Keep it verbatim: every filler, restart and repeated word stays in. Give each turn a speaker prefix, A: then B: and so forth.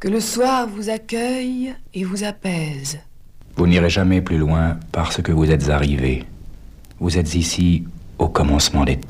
A: Que le soir vous accueille et vous apaise.
B: Vous n'irez jamais plus loin parce que vous êtes arrivé. Vous êtes ici au commencement des temps.